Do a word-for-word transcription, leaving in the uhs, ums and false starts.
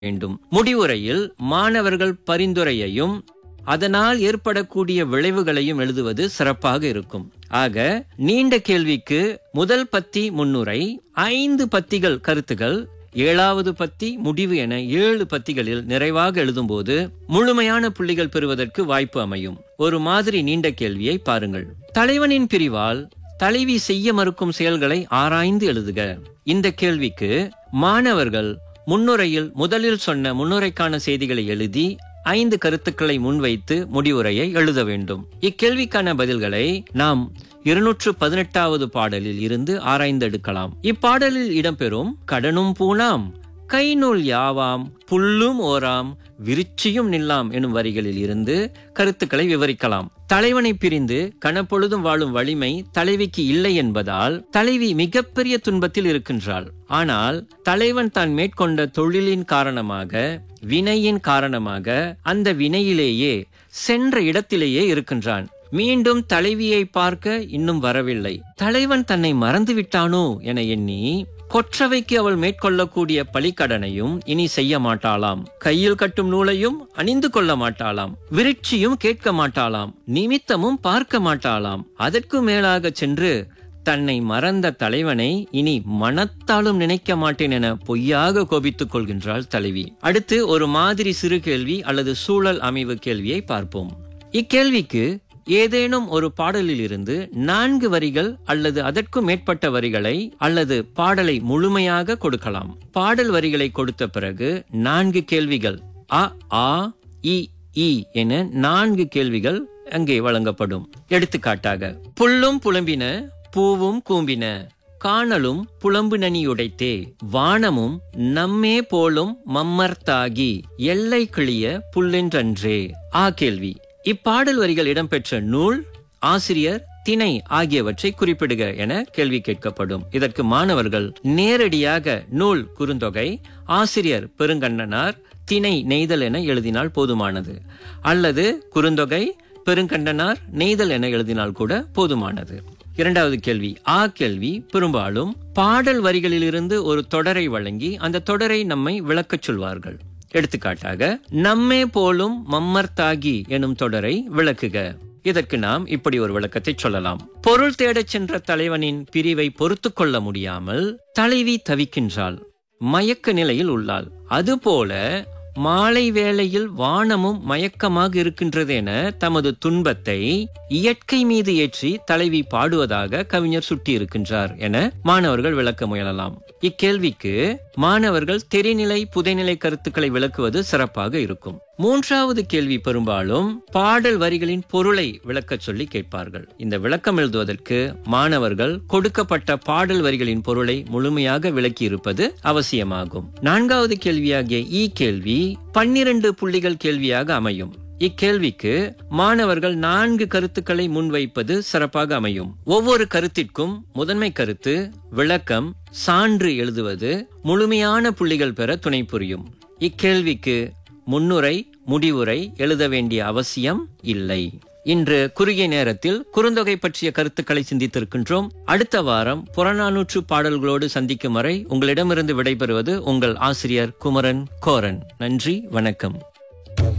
வேண்டும். முடிவுரையில் மாணவர்கள் பரிந்துரையையும் அதனால் ஏற்படக்கூடிய விளைவுகளையும் எழுதுவது சிறப்பாக இருக்கும். ஆக நீண்ட கேள்விக்கு முதல் பத்தி முன்னுரை, ஐந்து பத்திகள் கருத்துகள், ஏழாவது பத்தி முடிவு என ஏழு பத்திகளில் நிறைவாக எழுதும்போது முழுமையான புள்ளிகள் பெறுவதற்கு வாய்ப்பு அமையும். ஒரு மாதிரி நீண்ட கேள்வியை பாருங்கள். தலைவனின் பிரிவால் தலைவி செய்ய மறுக்கும் செயல்களை ஆராய்ந்து எழுதுக. இந்த கேள்விக்கு மாணவர்கள் முன்னுரையில் முதலில் சொன்ன முன்னுரைக்கான செய்திகளை எழுதி ஐந்து கருத்துக்களை முன்வைத்து முடிவுரையை எழுத வேண்டும். இக்கேள்விக்கான பதில்களை நாம் இருநூற்று பதினெட்டாவது பாடலில் இருந்து ஆராய்ந்தெடுக்கலாம். இப்பாடலில் இடம்பெறும் கடனும் பூணாம், கை நூல் யாவாம், புல்லும் ஓராம், விருச்சியும் நில்லாம் எனும் வரிகளில் இருந்து கருத்துக்களை விவரிக்கலாம். தலைவனை பிரிந்து கனப்பொழுதும் வாழும் வலிமை தலைவிக்கு இல்லை என்பதால் தலைவி மிகப்பெரிய துன்பத்தில் இருக்கின்றாள். ஆனால் தலைவன் தான் மேற்கொண்ட தொழிலின் காரணமாக, வினையின் காரணமாக அந்த வினையிலேயே சென்ற இடத்திலேயே இருக்கின்றான். மீண்டும் தலைவியை பார்க்க இன்னும் வரவில்லை. தலைவன் தன்னை மறந்து விட்டானோ என எண்ணி கொற்றவைக்கு அவள் மேற்கொள்ளக்கூடிய பலிக்கடனையும் இனி செய்ய மாட்டாளாம். கையில் கட்டும் நூலையும் அணிந்து கொள்ள மாட்டாளாம். விருட்சியும் கேட்க மாட்டாளாம். நிமித்தமும் பார்க்க மாட்டாளாம். அதற்கு மேலாக சென்று தன்னை மறந்த தலைவனை இனி மனத்தாலும் நினைக்க மாட்டேன் என பொய்யாக கோபித்துக் கொள்கின்றாள் தலைவி. அடுத்து ஒரு மாதிரி சிறு கேள்வி அல்லது சூழல் அமைவு கேள்வியை பார்ப்போம். இக்கேள்விக்கு ஏதேனும் ஒரு பாடலில் இருந்து நான்கு வரிகள் அல்லது அதற்கும் மேற்பட்ட வரிகளை அல்லது பாடலை முழுமையாக கொடுக்கலாம். பாடல் வரிகளை கொடுத்த பிறகு நான்கு கேள்விகள் அ ஆ இ ஈ என நான்கு கேள்விகள் அங்கே வழங்கப்படும். எடுத்துக்காட்டாக, புல்லும் புலம்பின பூவும் கூம்பின, காணலும் புலம்பு நனியுடைத்தே, வானமும் நம்மே போலும் மம்மர்த்தாகி, எல்லை கிளிய புல்லென்றன்றே. ஆ கேள்வி. இப்பாடல் வரிகள் இடம்பெற்ற நூல், ஆசிரியர், திணை ஆகியவற்றை குறிப்பிடுக என கேள்வி கேட்கப்படும். இதற்கு மாணவர்கள் நேரடியாக நூல் குறுந்தொகை, ஆசிரியர் பெருங்கண்ணனார், திணை நெய்தல் என எழுதினால் போதுமானது. அல்லது குறுந்தொகை பெருங்கண்டனார் நெய்தல் என எழுதினால் கூட போதுமானது. இரண்டாவது கேள்வி ஆ கேள்வி பெரும்பாலும் பாடல் வரிகளிலிருந்து ஒரு தொடரை வழங்கி அந்த தொடரை நம்மை விளக்கச் சொல்வார்கள். எடுத்துக்காட்டாக, நம்மே போலும் மம்மர்த்தாகி எனும் தொடரை விளக்குக. இதற்கு நாம் இப்படி ஒரு விளக்கத்தை சொல்லலாம். பொருள் தேடச் சென்ற தலைவனின் பிரிவை பொறுத்து கொள்ள முடியாமல் தலைவி தவிக்கின்றாள், மயக்க நிலையில் உள்ளாள். அதுபோல மாலை வேளையில் வானமும் மயக்கமாக இருக்கின்றது என தமது துன்பத்தை இயற்கை மீது ஏற்றி தலைவி பாடுவதாக கவிஞர் சுட்டி இருக்கின்றார் என மாணவர்கள் விளக்க முயலலாம். இக்கேள்விக்கு மாணவர்கள் தெரிநிலை புதைநிலை கருத்துக்களை விளக்குவது சிறப்பாக இருக்கும். மூன்றாவது கேள்வி பெரும்பாலும் பாடல் வரிகளின் பொருளை விளக்க சொல்லி கேட்பார்கள். இந்த விளக்கம் எழுதுவதற்கு மாணவர்கள் கொடுக்கப்பட்ட பாடல் வரிகளின் பொருளை முழுமையாக விளக்கி இருப்பது அவசியமாகும். நான்காவது கேள்வியாகிய ஈ கேள்வி பன்னிரண்டு புள்ளிகள் கேள்வியாக அமையும். இக்கேள்விக்கு மாணவர்கள் நான்கு கருத்துக்களை முன்வைப்பது சிறப்பாக அமையும். ஒவ்வொரு கருத்திற்கும் முதன்மை கருத்து, விளக்கம், சான்று எழுதுவது முழுமையான புள்ளிகள் பெற துணை புரியும். இக்கேள்விக்கு முன்னுரை, முடிவுரை எழுத வேண்டிய அவசியம் இல்லை. இன்று குறுகிய நேரத்தில் குறுந்தொகை பற்றிய கருத்துக்களை சிந்தித்திருக்கின்றோம். அடுத்த வாரம் புறநானூற்று பாடல்களோடு சந்திக்கும் வரை உங்களிடமிருந்து விடைபெறுவது உங்கள் ஆசிரியர் குமரன் கோரன். நன்றி, வணக்கம்.